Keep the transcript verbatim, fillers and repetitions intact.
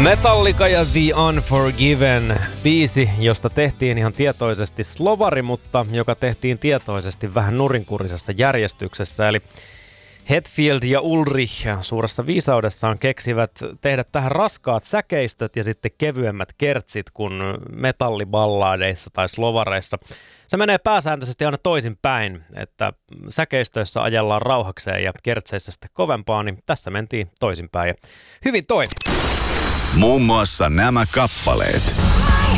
Metallica ja The Unforgiven, biisi, josta tehtiin ihan tietoisesti slovari, mutta joka tehtiin tietoisesti vähän nurinkurisessa järjestyksessä. Eli Hetfield ja Ulrich suuressa viisaudessaan keksivät tehdä tähän raskaat säkeistöt ja sitten kevyemmät kertsit kuin metalliballadeissa tai slovareissa. Se menee pääsääntöisesti aina toisinpäin, että säkeistöissä ajellaan rauhakseen ja kertseissä sitten kovempaa, niin tässä mentiin toisinpäin ja hyvin toimi. Muun muassa nämä kappaleet.